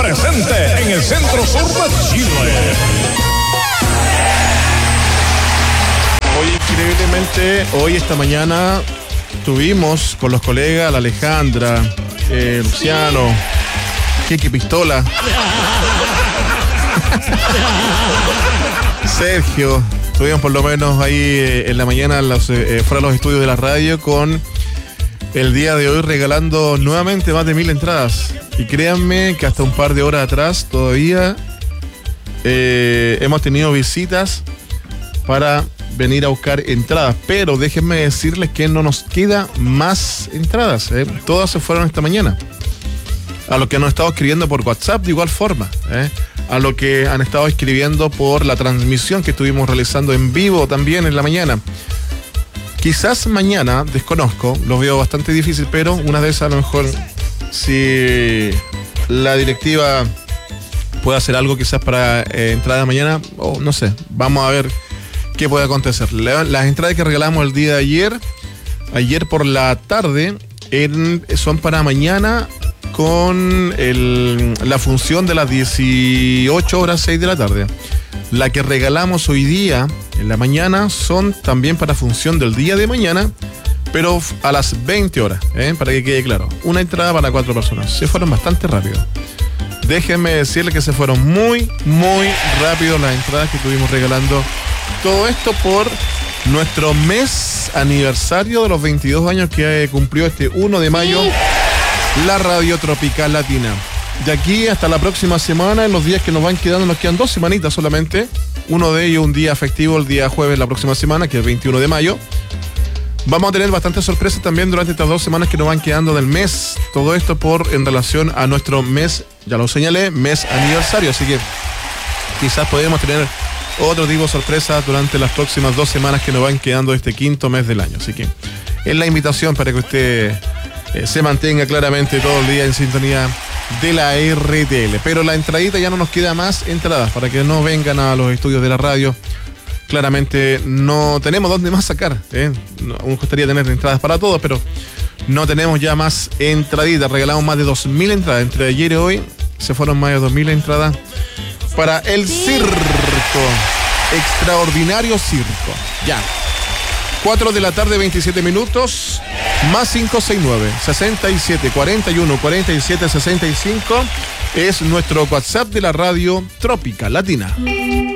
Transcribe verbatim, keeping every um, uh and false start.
presente en el centro sur de Chile. Hoy, increíblemente, hoy, esta mañana, tuvimos con los colegas, la Alejandra, eh, Luciano, Kiki Pistola, Sergio, estuvimos por lo menos ahí eh, en la mañana los, eh, fuera de los estudios de la radio con el día de hoy regalando nuevamente más de mil entradas. Y créanme que hasta un par de horas atrás todavía eh, hemos tenido visitas para venir a buscar entradas, pero déjenme decirles que no nos queda más entradas, ¿eh? Todas se fueron esta mañana. A los que nos han estado escribiendo por WhatsApp de igual forma, ¿eh? A los que han estado escribiendo por la transmisión que estuvimos realizando en vivo también en la mañana. Quizás mañana, desconozco, lo veo bastante difícil, pero una de esas a lo mejor, si la directiva puede hacer algo quizás para eh, entrada de mañana, o no sé, vamos a ver qué puede acontecer. La, las entradas que regalamos el día de ayer, ayer por la tarde, en, son para mañana con el, la función de las dieciocho horas seis de la tarde. La que regalamos hoy día, en la mañana, son también para función del día de mañana, pero a las veinte horas, ¿eh? Para que quede claro. Una entrada para cuatro personas. Se fueron bastante rápido. Déjenme decirles que se fueron muy, muy rápido las entradas que estuvimos regalando. Todo esto por nuestro mes aniversario de los veintidós años que cumplió este uno de mayo la Radio Tropical Latina. De aquí hasta la próxima semana, en los días que nos van quedando, nos quedan dos semanitas solamente. Uno de ellos un día festivo, el día jueves la próxima semana, que es el veintiuno de mayo. Vamos a tener bastantes sorpresas también durante estas dos semanas que nos van quedando del mes. Todo esto por en relación a nuestro mes, ya lo señalé, mes aniversario. Así que quizás podemos tener otro tipo de sorpresas durante las próximas dos semanas que nos van quedando de este quinto mes del año. Así que es la invitación para que usted eh, se mantenga claramente todo el día en sintonía de la R T L. Pero la entradita ya no nos queda más entradas para que no vengan a los estudios de la radio. Claramente no tenemos dónde más sacar, ¿eh? Nos gustaría tener entradas para todos, pero no tenemos ya más entraditas. Regalamos más de dos mil entradas. Entre ayer y hoy se fueron más de dos mil entradas para el circo. Extraordinario circo. Ya. cuatro de la tarde, veintisiete minutos. Más cinco seis nueve, sesenta y siete, cuarenta y uno, cuarenta y siete, sesenta y cinco es nuestro WhatsApp de la Radio Tropical Latina.